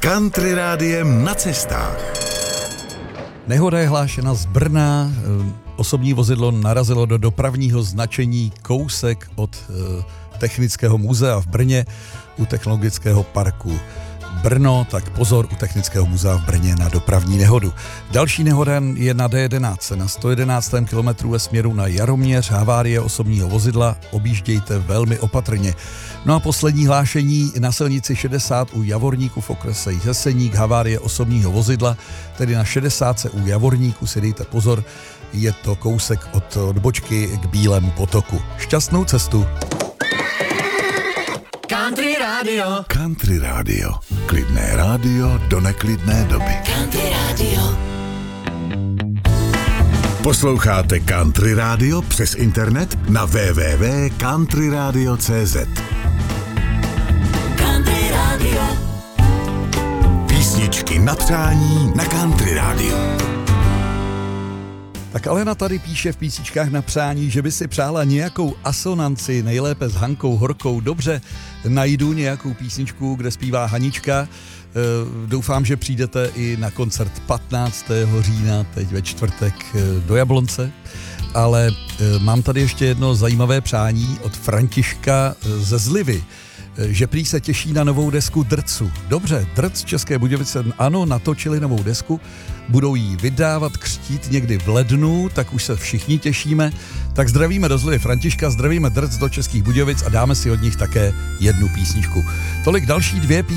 Country rádiem na cestách. Nehoda je hlášena z Brna. Osobní vozidlo narazilo do dopravního značení kousek od Technického muzea v Brně u Technologického parku Brno, tak pozor u Technického muzea v Brně na dopravní nehodu. Další nehoda je na D11, na 111. kilometru ve směru na Jaroměř, havárie osobního vozidla, objíždějte velmi opatrně. No a poslední hlášení na silnici 60 u Javorníku v okrese Jeseník, havárie osobního vozidla, tedy na 60 u Javorníku si dejte pozor, je to kousek od odbočky k Bílému potoku. Šťastnou cestu! Country Radio. Country rádio. Klidné rádio do neklidné doby. Country Radio. Posloucháte Country rádio přes internet na www.countryradio.cz. Country Radio. Písničky na přání na Country rádio. Tak Alena tady píše v písničkách na přání, že by si přála nějakou asonanci, nejlépe s Hankou Horkou. Dobře, najdu nějakou písničku, kde zpívá Hanička. Doufám, že přijdete i na koncert 15. října, teď ve čtvrtek do Jablonce. Ale mám tady ještě jedno zajímavé přání od Františka ze Zlivy, že prý se těší na novou desku Drcu. Dobře, Drc České Budějovice, ano, natočili novou desku, budou ji vydávat, křtít někdy v lednu, tak už se všichni těšíme. Tak zdravíme do Zlivy Františka, zdravíme Drc do Českých Budějovic a dáme si od nich také jednu písničku. Tolik další dvě